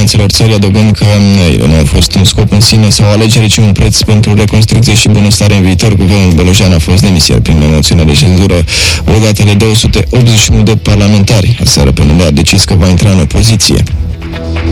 finanțelor țării, adăugând că ele nu au fost un scop în sine sau o alegere, ci un preț pentru reconstrucție și bunăstare în viitor. Guvernul Bălojan a fost demisiat prin moțiune de cenzură legată de 281 de parlamentari. Aseară PNL a decis că va intra în opoziție.